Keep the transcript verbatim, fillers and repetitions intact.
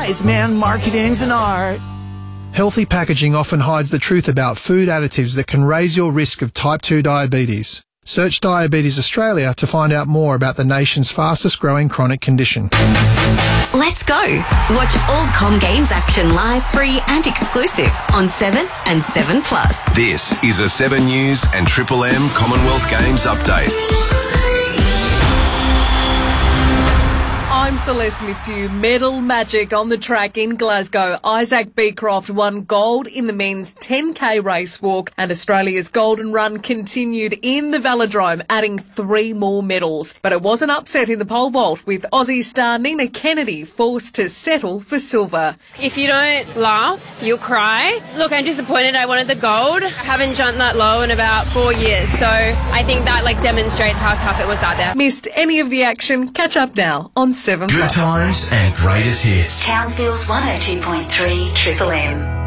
wise man, marketing's an art. Healthy packaging often hides the truth about food additives that can raise your risk of type two diabetes. Search Diabetes Australia to find out more about the nation's fastest growing chronic condition. Let's go. Watch all Com Games action live, free and exclusive on seven and seven plus. This is a seven News and Triple M Commonwealth Games update. I'm Celeste Mitsu. Medal magic on the track in Glasgow. Isaac Beecroft won gold in the men's ten K race walk, and Australia's golden run continued in the Velodrome, adding three more medals. But it was an upset in the pole vault, with Aussie star Nina Kennedy forced to settle for silver. If you don't laugh, you'll cry. Look, I'm disappointed. I wanted the gold. I haven't jumped that low in about four years, so I think that like demonstrates how tough it was out there. Missed any of the action? Catch up now on seven. Good times and greatest hits. Townsville's one oh two point three Triple M.